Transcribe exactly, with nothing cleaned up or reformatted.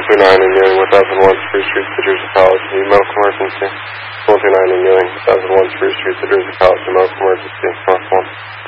two nine in Ewing, one thousand one Spruce Street, New Jersey College. Need medical emergency. one two nine in Ewing, one thousand one Spruce Street, New Jersey College. Medical emergency. North one.